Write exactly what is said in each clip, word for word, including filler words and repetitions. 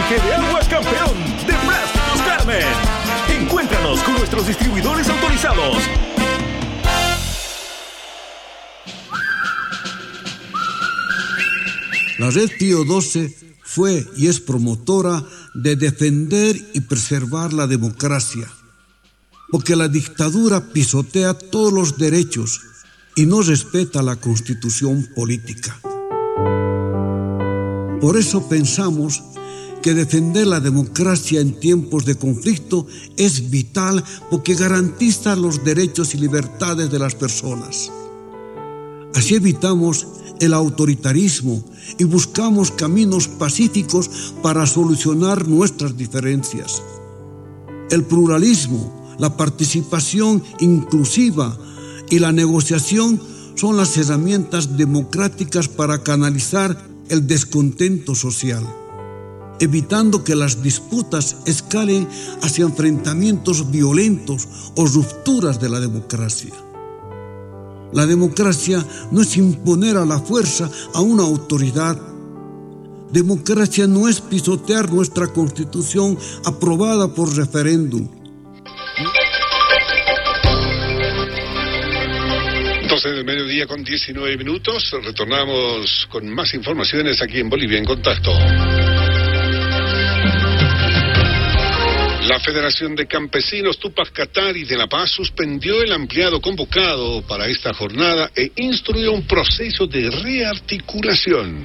tanque de aguas campeón de Plásticos Carmen. Encuéntranos con nuestros distribuidores autorizados. La Red Pío doce fue y es promotora de defender y preservar la democracia, porque la dictadura pisotea todos los derechos y no respeta la Constitución política. Por eso pensamos que defender la democracia en tiempos de conflicto es vital porque garantiza los derechos y libertades de las personas. Así evitamos el autoritarismo y buscamos caminos pacíficos para solucionar nuestras diferencias. El pluralismo, la participación inclusiva y la negociación son las herramientas democráticas para canalizar el descontento social, evitando que las disputas escalen hacia enfrentamientos violentos o rupturas de la democracia. La democracia no es imponer a la fuerza a una autoridad. Democracia no es pisotear nuestra Constitución aprobada por referéndum. doce del mediodía con diecinueve minutos. Retornamos con más informaciones aquí en Bolivia en Contacto. La Federación de Campesinos Tupac Katari de La Paz suspendió el ampliado convocado para esta jornada e instruyó un proceso de rearticulación.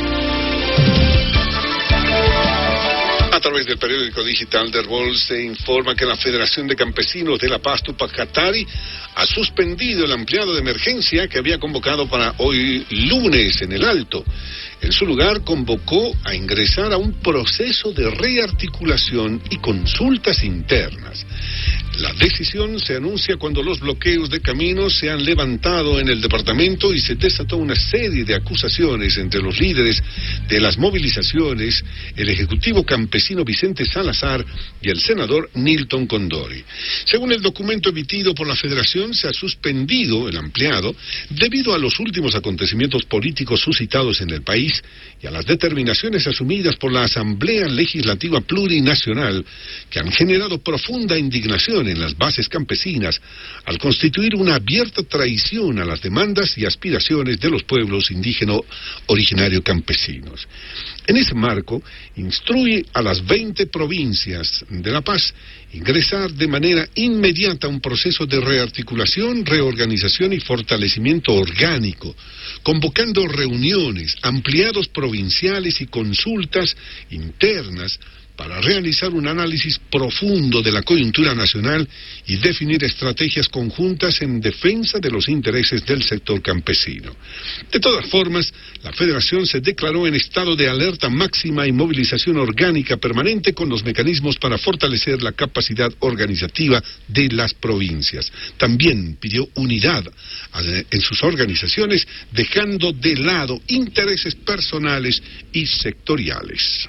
A través del periódico digital Der Vol se informa que la Federación de Campesinos de La Paz Tupac Katari ha suspendido el ampliado de emergencia que había convocado para hoy lunes en el Alto. En su lugar, convocó a ingresar a un proceso de rearticulación y consultas internas. La decisión se anuncia cuando los bloqueos de caminos se han levantado en el departamento y se desató una serie de acusaciones entre los líderes de las movilizaciones, el ejecutivo campesino Vicente Salazar y el senador Nilton Condori. Según el documento emitido por la Federación, se ha suspendido el ampliado debido a los últimos acontecimientos políticos suscitados en el país y a las determinaciones asumidas por la Asamblea Legislativa Plurinacional que han generado profunda indignación en las bases campesinas al constituir una abierta traición a las demandas y aspiraciones de los pueblos indígena originario campesinos. En ese marco, instruye a las veinte provincias de La Paz ingresar de manera inmediata a un proceso de rearticulación, reorganización y fortalecimiento orgánico, convocando reuniones, ampliados provinciales y consultas internas para realizar un análisis profundo de la coyuntura nacional y definir estrategias conjuntas en defensa de los intereses del sector campesino. De todas formas, la Federación se declaró en estado de alerta máxima y movilización orgánica permanente con los mecanismos para fortalecer la capacidad organizativa de las provincias. También pidió unidad en sus organizaciones, dejando de lado intereses personales y sectoriales.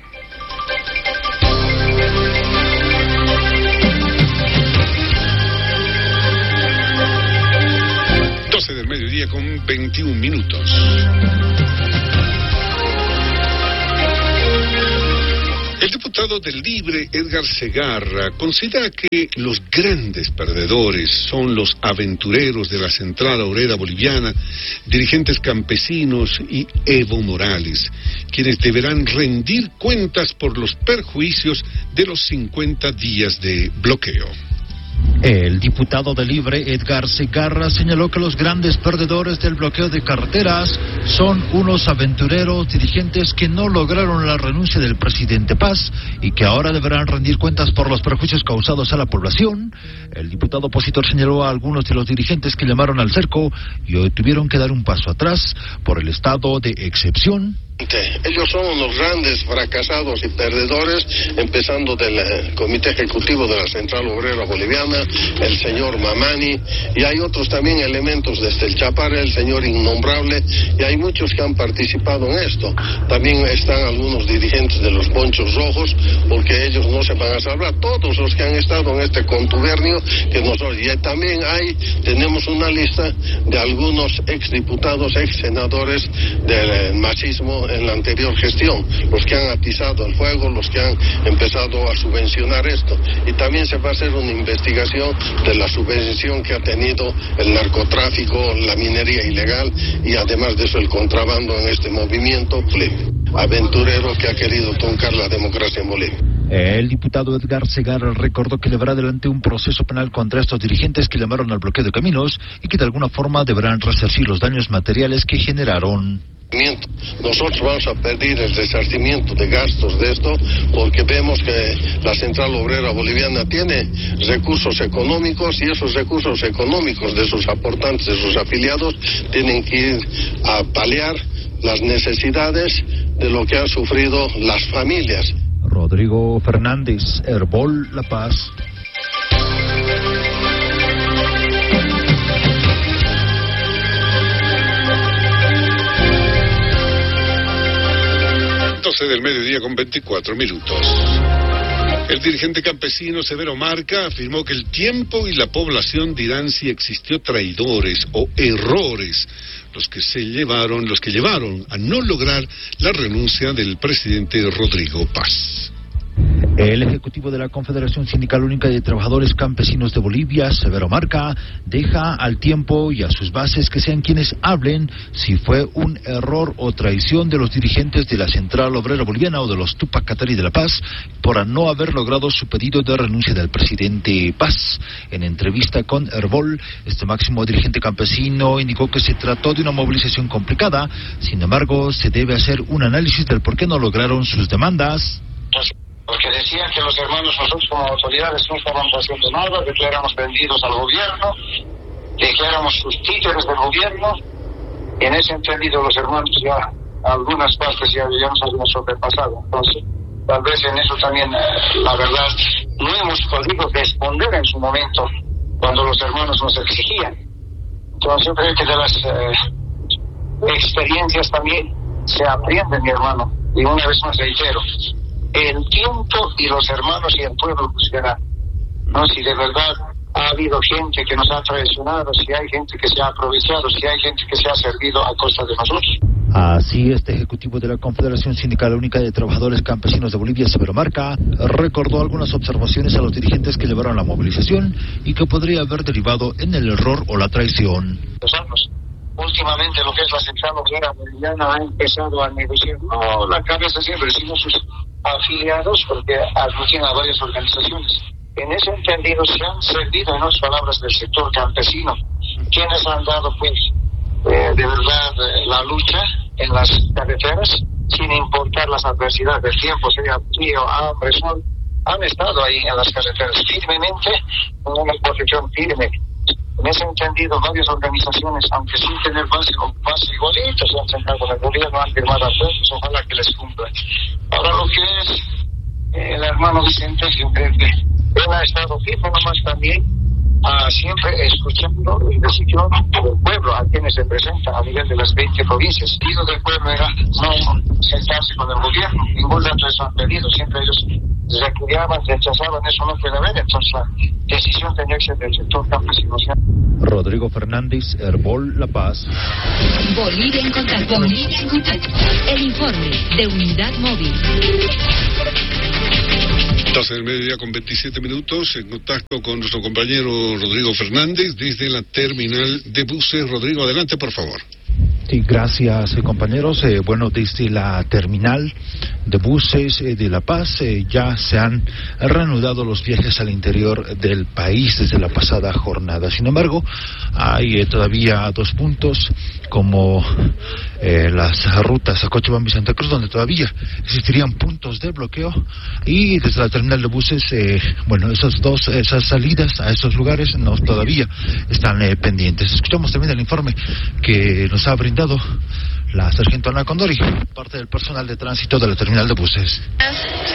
doce del mediodía con veintiún minutos. El diputado del Libre, Edgar Segarra, considera que los grandes perdedores son los aventureros de la Central Obrera Boliviana, dirigentes campesinos y Evo Morales, quienes deberán rendir cuentas por los perjuicios de los cincuenta días de bloqueo. El diputado de Libre, Edgar Segarra, señaló que los grandes perdedores del bloqueo de carreteras son unos aventureros dirigentes que no lograron la renuncia del presidente Paz y que ahora deberán rendir cuentas por los perjuicios causados a la población. El diputado opositor señaló a algunos de los dirigentes que llamaron al cerco y hoy tuvieron que dar un paso atrás por el estado de excepción. Ellos son los grandes fracasados y perdedores, empezando del eh, Comité Ejecutivo de la Central Obrera Boliviana, el señor Mamani, y hay otros también elementos desde el Chapare, el señor Innombrable, y hay muchos que han participado en esto. También están algunos dirigentes de los Ponchos Rojos, porque ellos no se van a salvar. Todos los que han estado en este contubernio, que nosotros, y también hay, tenemos una lista de algunos exdiputados, ex senadores del machismo en la anterior gestión, los que han atizado el fuego, los que han empezado a subvencionar esto. Y también se va a hacer una investigación de la subvención que ha tenido el narcotráfico, la minería ilegal y además de eso el contrabando en este movimiento aventurero que ha querido truncar la democracia en Bolivia. El diputado Edgar Segarra recordó que llevará adelante un proceso penal contra estos dirigentes que llamaron al bloqueo de caminos y que de alguna forma deberán resarcir los daños materiales que generaron. Nosotros vamos a pedir el resarcimiento de gastos de esto porque vemos que la Central Obrera Boliviana tiene recursos económicos y esos recursos económicos de sus aportantes, de sus afiliados, tienen que ir a paliar las necesidades de lo que han sufrido las familias. Rodrigo Fernández, Herbol, La Paz. doce del mediodía con veinticuatro minutos. El dirigente campesino Severo Marca afirmó que el tiempo y la población dirán si existió traidores o errores los que se llevaron, los que llevaron a no lograr la renuncia del presidente Rodrigo Paz. El ejecutivo de la Confederación Sindical Única de Trabajadores Campesinos de Bolivia, Severo Marca, deja al tiempo y a sus bases que sean quienes hablen si fue un error o traición de los dirigentes de la Central Obrera Boliviana o de los Tupac Katari de La Paz por no haber logrado su pedido de renuncia del presidente Paz. En entrevista con Herbol, este máximo dirigente campesino indicó que se trató de una movilización complicada, sin embargo, se debe hacer un análisis del por qué no lograron sus demandas. Porque decían que los hermanos, nosotros como autoridades no estábamos haciendo nada, de que éramos vendidos al gobierno, de que éramos sus títeres del gobierno. Y en ese entendido los hermanos ya, algunas partes ya, ya nos habían sobrepasado. Entonces, tal vez en eso también, eh, la verdad, no hemos podido responder en su momento cuando los hermanos nos exigían. Entonces yo creo que de las eh, experiencias también se aprende, mi hermano. Y una vez más reitero, el tiempo y los hermanos y el pueblo buscarán, ¿no? Si de verdad ha habido gente que nos ha traicionado, si hay gente que se ha aprovechado, si hay gente que se ha servido a costa de nosotros. Así, este ejecutivo de la Confederación Sindical Única de Trabajadores Campesinos de Bolivia, Severo Marca, recordó algunas observaciones a los dirigentes que llevaron la movilización y que podría haber derivado en el error o la traición. Nosotros, últimamente lo que es la Central Obrera Boliviana ha empezado a negociar, no la cabeza siempre, sino sus afiliados, porque aglutina a varias organizaciones. En ese entendido se han servido, en otras palabras, del sector campesino, quienes han dado, pues, eh, de verdad, eh, la lucha en las carreteras, sin importar las adversidades del tiempo, sea frío, hambre, sol, han estado ahí en las carreteras firmemente, en una posición firme. En ese entendido, varias organizaciones, aunque sin tener base o base igualita, se han sentado con el gobierno, han firmado acuerdos, ojalá que les cumplan. Ahora lo que es eh, el hermano Vicente, yo creo que él ha estado firme nomás también, a siempre escuchando el decisión del pueblo, a quienes se presentan a nivel de las veinte provincias. El pedido del pueblo era no sentarse con el gobierno, ningún dato de eso han pedido, siempre ellos repudiaban, rechazaban, eso no puede haber, entonces la decisión tenía que ser del sector campesino. Rodrigo Fernández, Herbol, La Paz. Bolivia en contacto. Bolivia en contacto. El informe de Unidad Móvil. doce del mediodía con veintisiete minutos, en contacto con nuestro compañero Rodrigo Fernández desde la terminal de buses. Rodrigo, adelante, por favor. Sí, gracias, eh, compañeros. Eh, bueno, desde la terminal de buses eh, de La Paz eh, ya se han reanudado los viajes al interior del país desde la pasada jornada. Sin embargo, hay eh, todavía dos puntos como eh, las rutas a Cochabamba y Santa Cruz, donde todavía existirían puntos de bloqueo, y desde la terminal de buses, eh, bueno, esas dos, esas salidas a esos lugares no todavía están eh, pendientes. Escuchamos también el informe que nos ha brindado la sargento Ana Condori, parte del personal de tránsito de la terminal de buses. Sí,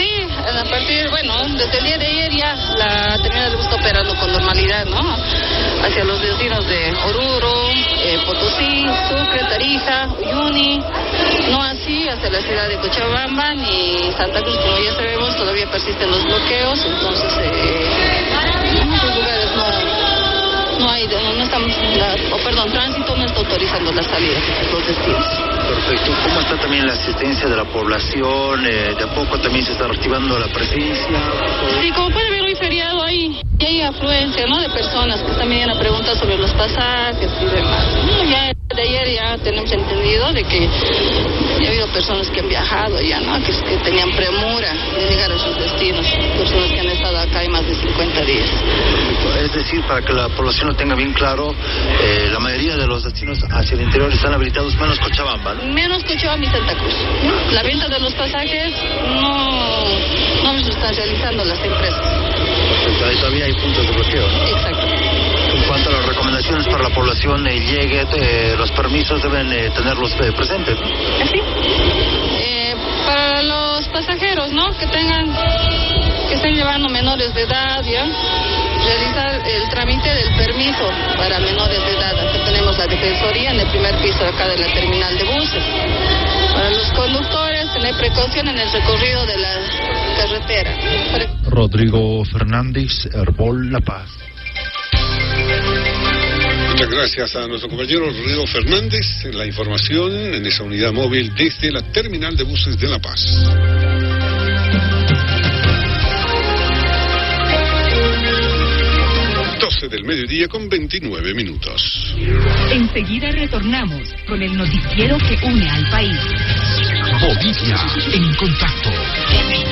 a partir, bueno, desde el día de ayer ya la terminal de bus está operando con normalidad, ¿no? Hacia los destinos de Oruro, eh, Potosí, Sucre, Tarija, Uyuni, no así hacia la ciudad de Cochabamba ni Santa Cruz, como ya sabemos, todavía persisten los bloqueos, entonces eh, en muchos lugares no, no hay, no, no estamos, la, oh, perdón, tránsito no está autorizando las salidas de los destinos. Perfecto. ¿Cómo está también la asistencia de la población? Eh, ¿De a poco también se está reactivando la presencia? Sí, como puede ver, hoy feriado hay, hay afluencia, ¿no?, de personas que también vienen a preguntar sobre los pasajes y demás. No, ya de ayer ya tenemos entendido de que ya ha habido personas que han viajado ya, ¿no?, que, que tenían premura de llegar a sus destinos, personas que han estado acá hay más de cincuenta días. Es decir, para que la población lo tenga bien claro, eh, la mayoría de los destinos hacia el interior están habilitados, menos Cochabamba, ¿no? Menos Cochabamba y Santa Cruz. La venta de los pasajes no, no lo están realizando las empresas. Perfecto, ahí todavía hay puntos de bloqueo, ¿no? Exacto. En cuanto a las recomendaciones para la población, eh, llegue, eh, los permisos deben eh, tenerlos eh, presentes, ¿no? Sí. Eh, para los pasajeros, ¿no?, que tengan, que estén llevando menores de edad, ¿ya?, realizar el trámite del permiso para menores de edad. Aquí tenemos la defensoría en el primer piso de acá de la terminal de buses. Para los conductores, tener precaución en el recorrido de la carretera. Rodrigo Fernández, Herbol La Paz. Muchas gracias a nuestro compañero Rodrigo Fernández en la información en esa unidad móvil desde la terminal de buses de La Paz. doce del mediodía con veintinueve minutos. Enseguida retornamos con el noticiero que une al país. Bolivia en contacto.